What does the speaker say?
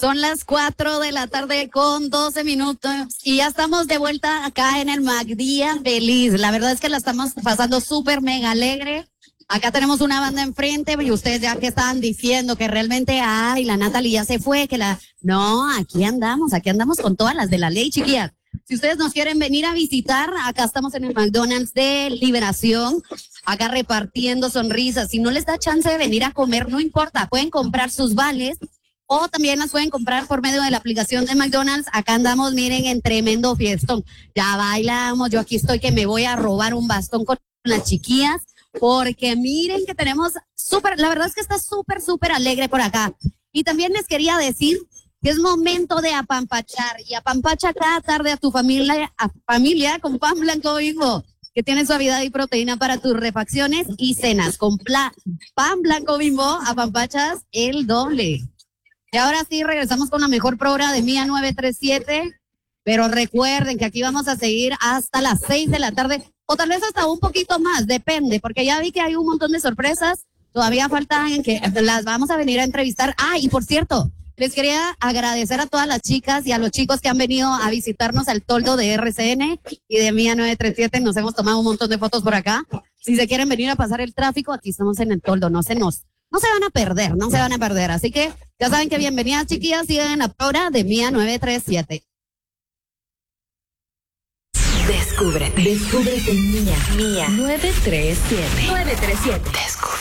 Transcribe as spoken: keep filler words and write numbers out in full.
Son las cuatro de la tarde con doce minutos y ya estamos de vuelta acá en el McDía Feliz. La verdad es que la estamos pasando súper mega alegre. Acá tenemos una banda enfrente y ustedes ya que estaban diciendo que realmente, ay, la Natalie ya se fue, que la... No, aquí andamos, aquí andamos con todas las de la ley, chiquillas. Si ustedes nos quieren venir a visitar, acá estamos en el McDonald's de Liberación, acá repartiendo sonrisas. Si no les da chance de venir a comer, no importa, pueden comprar sus vales o también las pueden comprar por medio de la aplicación de McDonald's. Acá andamos, miren, en tremendo fiestón. Ya bailamos, yo aquí estoy que me voy a robar un bastón con las chiquillas, porque miren que tenemos súper, la verdad es que está súper, súper alegre por acá. Y también les quería decir que es momento de apampachar, y apampacha cada tarde a tu familia, a familia con pan blanco Bimbo, que tiene suavidad y proteína para tus refacciones y cenas. Con pla, pan blanco Bimbo, apampachas el doble. Y ahora sí, regresamos con la mejor programa de Mía nueve tres siete, pero recuerden que aquí vamos a seguir hasta las seis de la tarde, o tal vez hasta un poquito más, depende, porque ya vi que hay un montón de sorpresas, todavía faltan que las vamos a venir a entrevistar. Ah, y por cierto, les quería agradecer a todas las chicas y a los chicos que han venido a visitarnos al toldo de R C N y de Mía nueve tres siete, nos hemos tomado un montón de fotos por acá. Si se quieren venir a pasar el tráfico, aquí estamos en el toldo, no se nos... No se van a perder, no se van a perder. Así que ya saben que bienvenidas, chiquillas, siguen en la programa de Mía nueve tres siete. Descúbrete. Descúbrete en Mía. Mía nueve tres siete. nueve tres siete. Descúbrete.